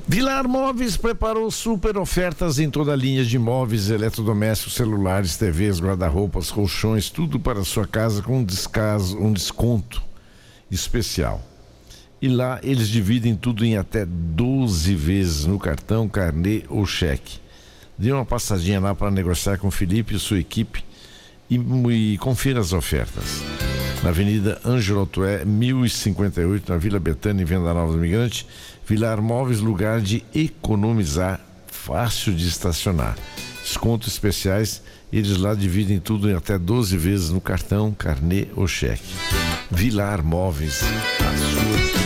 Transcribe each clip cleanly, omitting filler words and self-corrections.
Vilar Móveis preparou super ofertas em toda a linha de móveis, eletrodomésticos, celulares, TVs, guarda-roupas, colchões, tudo para a sua casa com um desconto especial. E lá eles dividem tudo em até 12 vezes no cartão, carnê ou cheque. Dê uma passadinha lá para negociar com o Felipe e sua equipe e confira as ofertas. Na Avenida Ângelo Otué, 1058, na Vila Betânia, em Venda Nova do Imigrante. Vilar Móveis, lugar de economizar, fácil de estacionar. Descontos especiais, eles lá dividem tudo em até 12 vezes no cartão, carnê ou cheque. Vilar Móveis, a sua disposição.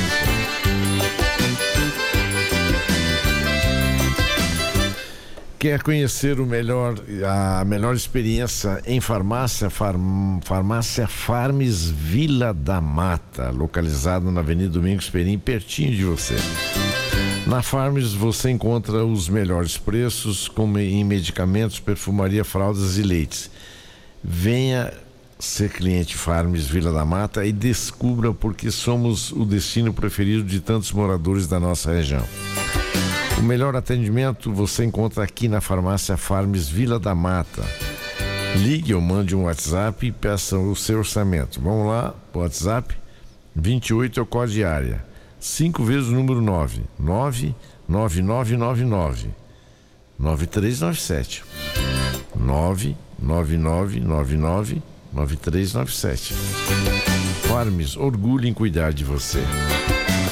Quer conhecer a melhor experiência em farmácia? Farmácia Farmes Vila da Mata, localizada na Avenida Domingos Perim, pertinho de você. Na Farmes você encontra os melhores preços, como em medicamentos, perfumaria, fraldas e leites. Venha ser cliente Farmes Vila da Mata e descubra porque somos o destino preferido de tantos moradores da nossa região. O melhor atendimento você encontra aqui na Farmácia Farmes Vila da Mata. Ligue ou mande um WhatsApp e peça o seu orçamento. Vamos lá, o WhatsApp 28 é o código de área, 5 vezes o número 99999 9397 99999 9397. Farmes, orgulho em cuidar de você.